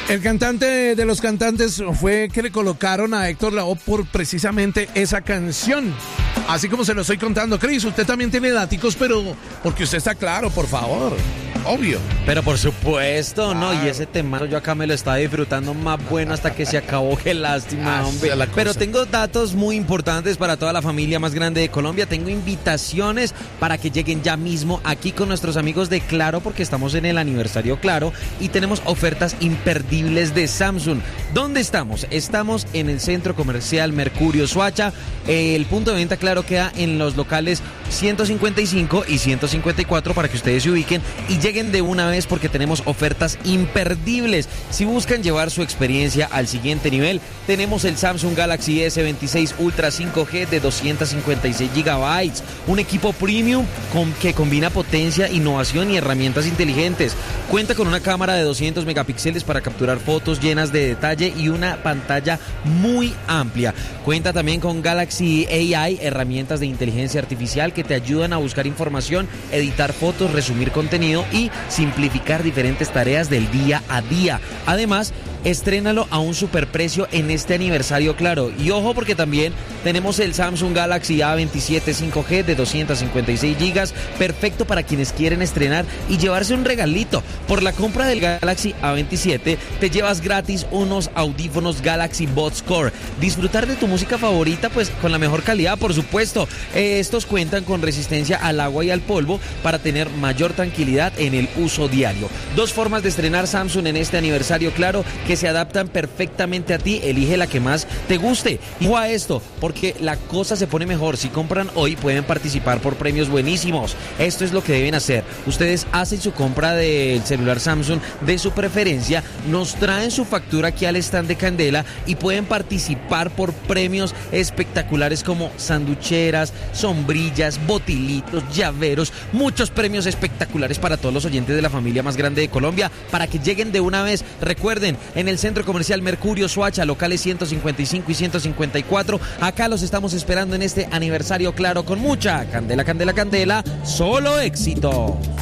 El cantante de los cantantes fue que le colocaron a Héctor Lavoe por precisamente esa canción. Así como se lo estoy contando, Cris, usted también tiene daticos, pero porque usted está claro, por favor. Obvio. Pero por supuesto, claro. ¿No? Y ese tema yo acá me lo estaba disfrutando más bueno hasta que se acabó. Qué lástima, hombre. Pero tengo datos muy importantes para toda la familia más grande de Colombia. Tengo invitaciones para que lleguen ya mismo aquí con nuestros amigos de Claro, porque estamos en el aniversario Claro y tenemos ofertas imperdibles de Samsung. ¿Dónde estamos? Estamos en el Centro Comercial Mercurio Soacha. El punto de venta Claro queda en los locales 155 y 154 para que ustedes se ubiquen y lleguen de una vez porque tenemos ofertas imperdibles. Si buscan llevar su experiencia al siguiente nivel, tenemos el Samsung Galaxy S26 Ultra 5G de 256 GB, un equipo premium que combina potencia, innovación y herramientas inteligentes. Cuenta con una cámara de 200 megapíxeles para capturar fotos llenas de detalle y una pantalla muy amplia. Cuenta también con Galaxy AI, herramientas de inteligencia artificial que te ayudan a buscar información, editar fotos, resumir contenido y simplificar diferentes tareas del día a día. Además, estrénalo a un superprecio en este aniversario Claro. Y ojo porque también tenemos el Samsung Galaxy A27 5G de 256 GB, perfecto para quienes quieren estrenar y llevarse un regalito. Por la compra del Galaxy A27 te llevas gratis unos audífonos Galaxy Buds Core. Disfrutar de tu música favorita pues con la mejor calidad, por supuesto. Estos cuentan con resistencia al agua y al polvo para tener mayor tranquilidad en el uso diario. Dos formas de estrenar Samsung en este aniversario Claro que se adaptan perfectamente a ti. Elige la que más te guste. Y a esto, porque la cosa se pone mejor. Si compran hoy pueden participar por premios buenísimos. Esto es lo que deben hacer. Ustedes hacen su compra del celular Samsung de su preferencia, nos traen su factura aquí al stand de Candela y pueden participar por premios espectaculares como sanducheras, sombrillas, botilitos, llaveros, muchos premios espectaculares para todos los oyentes de la familia más grande de Colombia, para que lleguen de una vez. Recuerden, en el Centro Comercial Mercurio Soacha, locales 155 y 154, acá los estamos esperando en este aniversario Claro con mucha candela, candela, candela, solo éxito.